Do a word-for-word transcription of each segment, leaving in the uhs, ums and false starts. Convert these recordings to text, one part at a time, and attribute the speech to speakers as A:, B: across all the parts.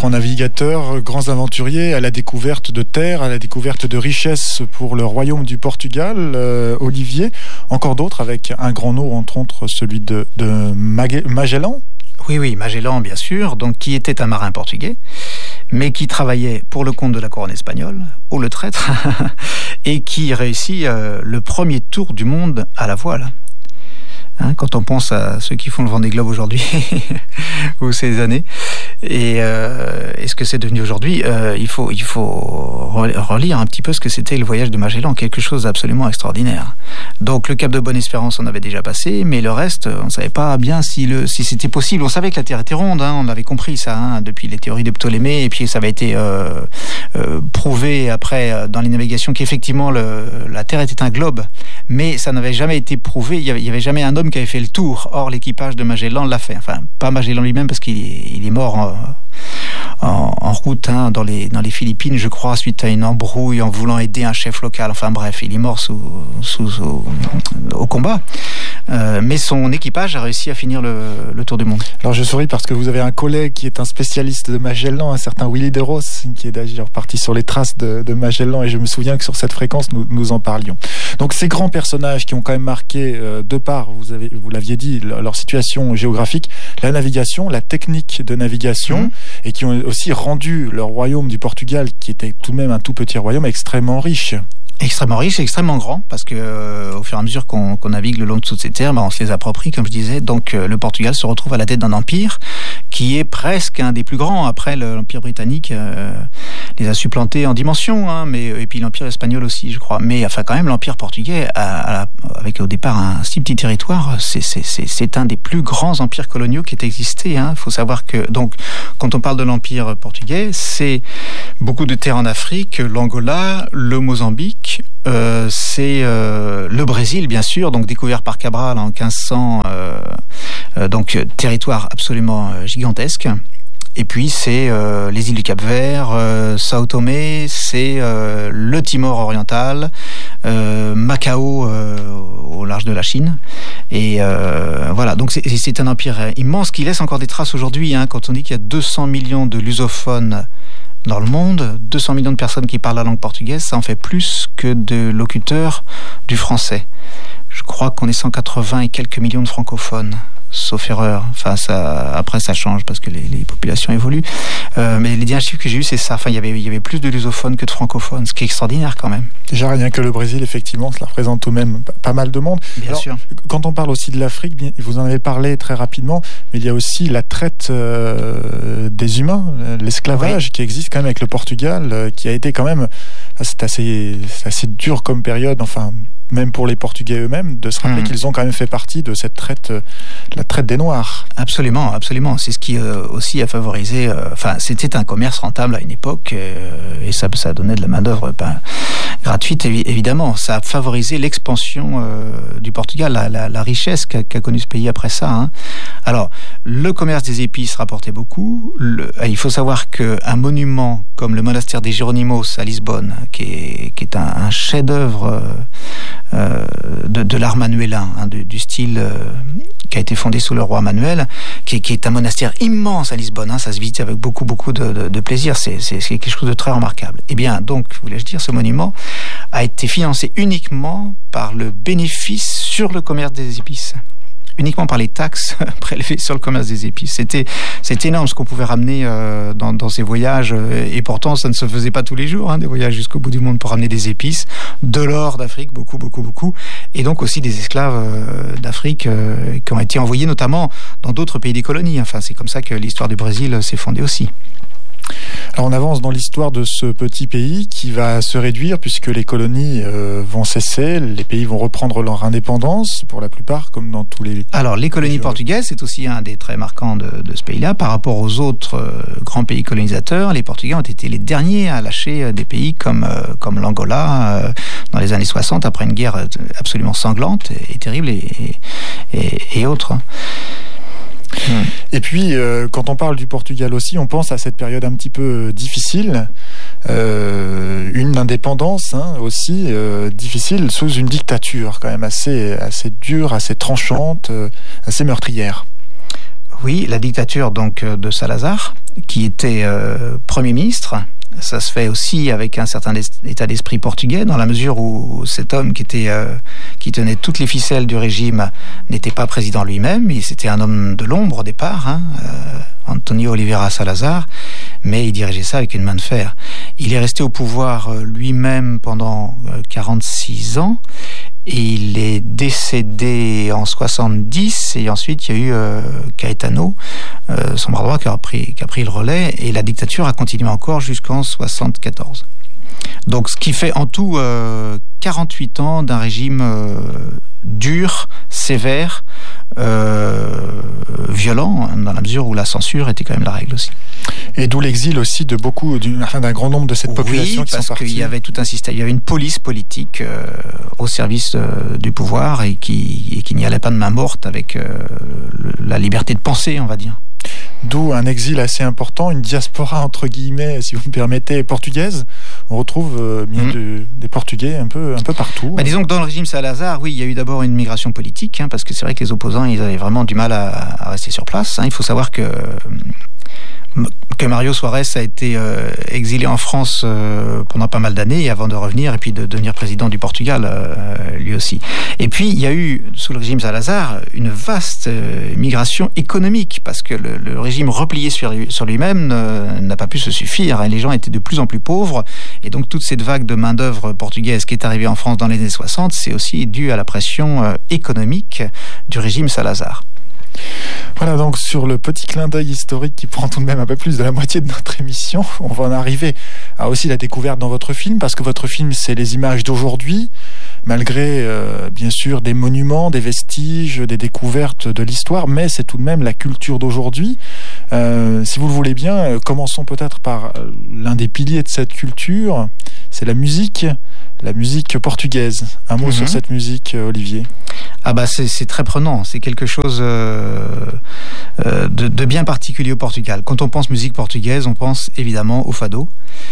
A: grands navigateurs, grands aventuriers à la découverte de terres, à la découverte de richesses pour le royaume du Portugal. Euh, Olivier, encore d'autres avec un grand nom, entre autres celui de, de Magellan.
B: Oui, oui, Magellan, bien sûr, donc qui était un marin portugais, mais qui travaillait pour le compte de la couronne espagnole, ou le traître, et qui réussit euh, le premier tour du monde à la voile. Hein, quand on pense à ceux qui font le Vendée Globe aujourd'hui ou ces années et, euh, et ce que c'est devenu aujourd'hui, euh, il faut, il faut relire un petit peu ce que c'était le voyage de Magellan, quelque chose d'absolument extraordinaire. Donc le Cap de Bonne-Espérance on avait déjà passé, mais le reste on ne savait pas bien si, le, si c'était possible. On savait que la Terre était ronde, hein, on avait compris ça hein, depuis les théories de Ptolémée, et puis ça avait été euh, euh, prouvé après dans les navigations qu'effectivement le, la Terre était un globe, mais ça n'avait jamais été prouvé, il n'y avait, il y avait jamais un homme qui avait fait le tour. Or, l'équipage de Magellan l'a fait. Enfin, pas Magellan lui-même, parce qu'il est, il est mort en, en, en route hein, dans, les, dans les Philippines, je crois, suite à une embrouille en voulant aider un chef local. Enfin bref, il est mort sous, sous, sous, au combat. Euh, mais son équipage a réussi à finir le, le tour du monde.
A: Alors je souris parce que vous avez un collègue qui est un spécialiste de Magellan, un certain Willy de Ross, qui est d'ailleurs parti sur les traces de, de Magellan, et je me souviens que sur cette fréquence, nous, nous en parlions. Donc ces grands personnages qui ont quand même marqué, euh, de part, vous, avez, vous l'aviez dit, leur, leur situation géographique, la navigation, la technique de navigation, mmh. et qui ont aussi rendu leur royaume du Portugal, qui était tout de même un tout petit royaume, extrêmement riche.
B: Extrêmement riche et extrêmement grand, parce que euh, au fur et à mesure qu'on, qu'on navigue le long de toutes ces terres, bah, on se les approprie, comme je disais. Donc euh, le Portugal se retrouve à la tête d'un empire qui est presque un des plus grands. Après, le, l'empire britannique euh, les a supplantés en dimension, hein, mais et puis l'empire espagnol aussi, je crois. Mais enfin, quand même, l'empire portugais, a, a, avec au départ un si petit territoire, c'est, c'est, c'est, c'est un des plus grands empires coloniaux qui ait existé. Il hein. faut savoir que, donc, quand on parle de l'empire portugais, c'est beaucoup de terres en Afrique, l'Angola, le Mozambique. Euh, c'est euh, le Brésil, bien sûr, donc découvert par Cabral en quinze cents, euh, euh, donc territoire absolument euh, gigantesque. Et puis c'est euh, les îles du Cap-Vert, euh, Sao Tomé, c'est euh, le Timor oriental, euh, Macao euh, au large de la Chine. Et euh, voilà, donc c'est, c'est un empire immense qui laisse encore des traces aujourd'hui. Hein, quand on dit qu'il y a deux cents millions de lusophones dans le monde, deux cents millions de personnes qui parlent la langue portugaise, ça en fait plus que de locuteurs du français. Je crois qu'on est cent quatre-vingts et quelques millions de francophones, sauf erreur. Enfin, ça, après, ça change parce que les, les populations évoluent. Euh, mais les derniers chiffres que j'ai eus, c'est ça. Enfin, il y avait, il y avait plus de lusophones que de francophones, ce qui est extraordinaire quand même.
A: Déjà, rien que le Brésil, effectivement, cela représente tout de même pas mal de monde.
B: Bien
A: Alors,
B: sûr.
A: Quand on parle aussi de l'Afrique, bien, vous en avez parlé très rapidement, mais il y a aussi la traite euh, des humains, l'esclavage oui. qui existe quand même avec le Portugal, euh, qui a été quand même, c'est assez, c'est assez dur comme période, enfin, même pour les Portugais eux-mêmes, de se rappeler mmh. qu'ils ont quand même fait partie de cette traite, euh, la traite des Noirs.
B: Absolument, absolument. C'est ce qui euh, aussi a favorisé. Enfin, euh, c'était un commerce rentable à une époque, euh, et ça, ça donnait de la main d'œuvre ben, gratuite, évidemment. Ça a favorisé l'expansion euh, du Portugal, la, la, la richesse qu'a, qu'a connue ce pays après ça. Hein. Alors, le commerce des épices rapportait beaucoup. Le, il faut savoir qu'un monument comme le monastère des Géronimos à Lisbonne, qui est, qui est un, un chef-d'œuvre. Euh, Euh, de, de l'art manuelin, hein, du, du style euh, qui a été fondé sous le roi Manuel, qui, qui est un monastère immense à Lisbonne. Hein, ça se visite avec beaucoup, beaucoup de, de, de plaisir. C'est, c'est, c'est quelque chose de très remarquable. Eh bien, donc, voulais-je dire, ce monument a été financé uniquement par le bénéfice sur le commerce des épices. Uniquement par les taxes prélevées sur le commerce des épices. C'était, c'était énorme ce qu'on pouvait ramener euh, dans, dans ces voyages. Et pourtant, ça ne se faisait pas tous les jours, hein, des voyages jusqu'au bout du monde pour ramener des épices, de l'or d'Afrique, beaucoup, beaucoup, beaucoup. Et donc aussi des esclaves euh, d'Afrique euh, qui ont été envoyés notamment dans d'autres pays des colonies. Enfin, c'est comme ça que l'histoire du Brésil s'est fondée aussi.
A: Alors on avance dans l'histoire de ce petit pays qui va se réduire puisque les colonies euh, vont cesser, les pays vont reprendre leur indépendance pour la plupart, comme dans tous les...
B: Alors les colonies portugaises, c'est aussi un des traits marquants de, de ce pays-là. Par rapport aux autres euh, grands pays colonisateurs, les Portugais ont été les derniers à lâcher euh, des pays comme, euh, comme l'Angola euh, dans les années soixante, après une guerre absolument sanglante et, et terrible et, et, et autres.
A: Et puis, euh, quand on parle du Portugal aussi, on pense à cette période un petit peu difficile, euh, une indépendance hein, aussi euh, difficile sous une dictature quand même assez, assez dure, assez tranchante, euh, assez meurtrière.
B: Oui, la dictature donc de Salazar, qui était euh, Premier ministre. Ça se fait aussi avec un certain état d'esprit portugais, dans la mesure où cet homme qui était euh, qui tenait toutes les ficelles du régime n'était pas président lui-même. C'était un homme de l'ombre au départ, hein, euh, Antonio Oliveira Salazar, mais il dirigeait ça avec une main de fer. Il est resté au pouvoir euh, lui-même pendant euh, quarante-six ans. Et il est décédé en soixante-dix, et ensuite il y a eu euh, Caetano, euh, son bras droit, qui a, pris, qui a pris le relais, et la dictature a continué encore jusqu'en soixante-quatorze. Donc ce qui fait en tout euh, quarante-huit ans d'un régime euh, dur, sévère, euh, violent, dans la mesure où la censure était quand même la règle aussi.
A: Et d'où l'exil aussi de beaucoup, enfin, d'un grand nombre de cette population
B: oui,
A: qui sont partis.
B: Oui, parce qu'il y avait tout un système, il y avait une police politique euh, au service euh, du pouvoir et qui, et qui n'y allait pas de main morte avec euh, le, la liberté de penser, on va dire.
A: D'où un exil assez important, une diaspora entre guillemets, si vous me permettez, portugaise. On retrouve euh, bien mmh. de, des Portugais un peu, un peu partout.
B: Bah, disons que dans le régime Salazar, oui, il y a eu d'abord une migration politique, hein, parce que c'est vrai que les opposants, ils avaient vraiment du mal à, à rester sur place. Hein. Il faut savoir que que Mario Soares a été euh, exilé en France euh, pendant pas mal d'années avant de revenir et puis de devenir président du Portugal euh, lui aussi. Et puis il y a eu sous le régime Salazar une vaste euh, migration économique parce que le, le régime replié sur, sur lui-même euh, n'a pas pu se suffire. Hein. Les gens étaient de plus en plus pauvres et donc toute cette vague de main d'œuvre portugaise qui est arrivée en France dans les années soixante, c'est aussi dû à la pression euh, économique du régime Salazar.
A: Voilà, donc sur le petit clin d'œil historique qui prend tout de même un peu plus de la moitié de notre émission, on va en arriver à aussi la découverte dans votre film, parce que votre film, c'est les images d'aujourd'hui, malgré euh, bien sûr des monuments, des vestiges, des découvertes de l'histoire, mais c'est tout de même la culture d'aujourd'hui. Euh, si vous le voulez bien, euh, commençons peut-être par euh, l'un des piliers de cette culture, c'est la musique, la musique portugaise. Un mot mm-hmm. sur cette musique, euh, Olivier.
B: Ah bah c'est, c'est très prenant, c'est quelque chose euh, euh, de, de bien particulier au Portugal. Quand on pense musique portugaise, on pense évidemment au fado.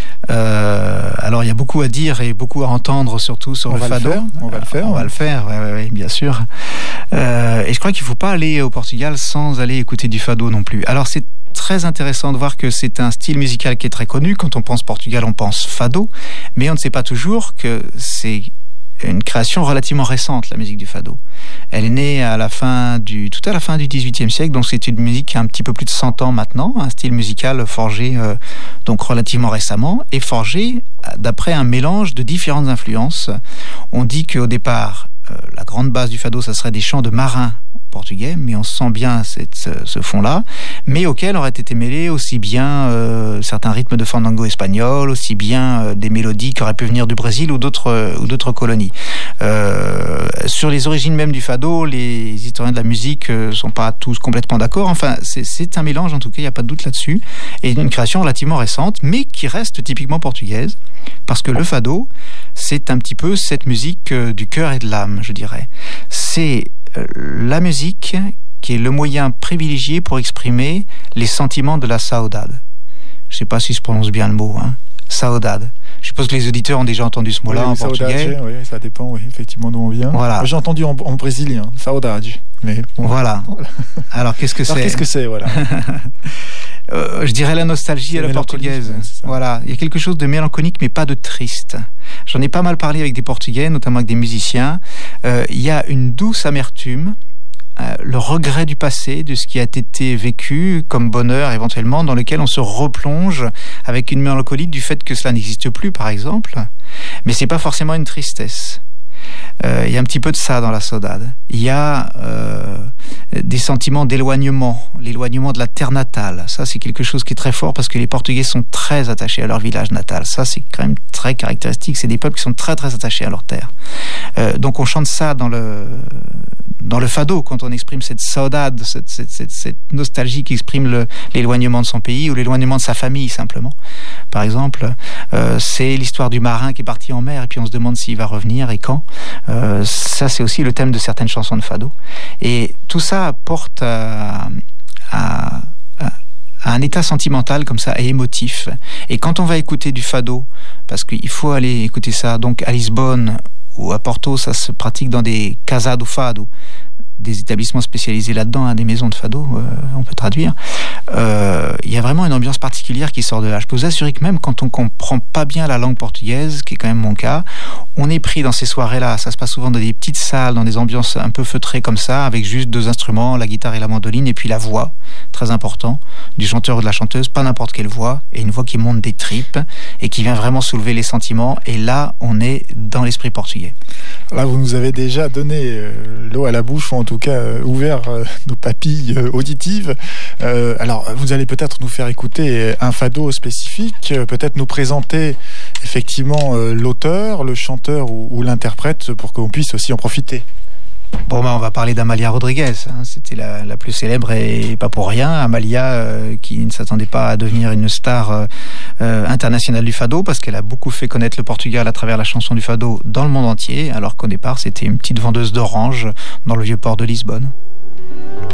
B: Euh, alors il y a beaucoup à dire et beaucoup à entendre, surtout sur
A: on
B: le fado.
A: Le on va le faire.
B: On va le faire, oui, ouais, ouais, bien sûr. Euh, et je crois qu'il ne faut pas aller au Portugal sans aller écouter du fado non plus. Alors c'est très intéressant de voir que c'est un style musical qui est très connu. Quand on pense Portugal, on pense fado, mais on ne sait pas toujours que c'est une création relativement récente, la musique du fado. Elle est née à la fin du, tout à la fin du dix-huitième siècle, donc c'est une musique qui a un petit peu plus de cent ans maintenant, un style musical forgé euh, donc relativement récemment, et forgé d'après un mélange de différentes influences. On dit qu'au départ, euh, la grande base du fado, ça serait des chants de marins portugais, mais on sent bien cette, ce, ce fond-là, mais auquel auraient été mêlés aussi bien euh, certains rythmes de fandango espagnol, aussi bien euh, des mélodies qui auraient pu venir du Brésil ou d'autres, euh, ou d'autres colonies. Euh, sur les origines même du fado, les historiens de la musique ne euh, sont pas tous complètement d'accord. Enfin, c'est, c'est un mélange, en tout cas, il n'y a pas de doute là-dessus, et une création relativement récente, mais qui reste typiquement portugaise, parce que le fado, c'est un petit peu cette musique euh, du cœur et de l'âme, je dirais. C'est la musique qui est le moyen privilégié pour exprimer les sentiments de la saudade. Je ne sais pas si je prononce bien le mot, hein. Saudade. Je suppose que les auditeurs ont déjà entendu ce mot-là oui, en portugais.
A: Oui, ça dépend, oui, effectivement, d'où on vient.
B: Voilà.
A: J'ai entendu en, en brésilien, saudade. Mais bon,
B: voilà. voilà. Alors, qu'est-ce que
A: Alors,
B: c'est
A: qu'est-ce que c'est, voilà.
B: euh, Je dirais la nostalgie c'est à la portugaise. Voilà. Il y a quelque chose de mélancolique, mais pas de triste. J'en ai pas mal parlé avec des Portugais, notamment avec des musiciens. Euh, il y a une douce amertume, euh, le regret du passé, de ce qui a été vécu comme bonheur éventuellement, dans lequel on se replonge avec une mélancolie du fait que cela n'existe plus, par exemple. Mais c'est pas forcément une tristesse. Euh, il y a un petit peu de ça dans la saudade. Il y a euh, des sentiments d'éloignement, l'éloignement de la terre natale. Ça, c'est quelque chose qui est très fort parce que les Portugais sont très attachés à leur village natal. Ça, c'est quand même très caractéristique. C'est des peuples qui sont très, très attachés à leur terre. Euh, donc, on chante ça dans le, dans le fado quand on exprime cette saudade, cette, cette, cette, cette nostalgie qui exprime le, l'éloignement de son pays ou l'éloignement de sa famille, simplement. Par exemple, euh, c'est l'histoire du marin qui est parti en mer et puis on se demande s'il va revenir et quand. Euh, ça, c'est aussi le thème de certaines chansons de fado. Et tout ça porte à, à, à un état sentimental comme ça et émotif. Et quand on va écouter du fado, parce qu'il faut aller écouter ça, donc à Lisbonne ou à Porto, ça se pratique dans des casas do fado. des établissements spécialisés là-dedans, hein, des maisons de fado, euh, on peut traduire. Euh, il y a vraiment une ambiance particulière qui sort de là. Je peux vous assurer que même quand on comprend pas bien la langue portugaise, qui est quand même mon cas, on est pris dans ces soirées-là. Ça se passe souvent dans des petites salles, dans des ambiances un peu feutrées comme ça, avec juste deux instruments, la guitare et la mandoline, et puis la voix, très important, du chanteur ou de la chanteuse, pas n'importe quelle voix, et une voix qui monte des tripes et qui vient vraiment soulever les sentiments. Et là, on est dans l'esprit portugais.
A: Là, vous nous avez déjà donné euh, l'eau à la bouche, ou en tout cas euh, ouvert euh, nos papilles euh, auditives. Euh, alors, vous allez peut-être nous faire écouter un fado spécifique, euh, peut-être nous présenter effectivement euh, l'auteur, le chanteur ou, ou l'interprète, pour qu'on puisse aussi en profiter.
B: Bon, bah, on va parler d'Amalia Rodriguez. Hein. C'était la, la plus célèbre et pas pour rien. Amalia, euh, qui ne s'attendait pas à devenir une star euh, euh, internationale du fado, parce qu'elle a beaucoup fait connaître le Portugal à travers la chanson du fado dans le monde entier, alors qu'au départ, c'était une petite vendeuse d'oranges dans le vieux port de Lisbonne.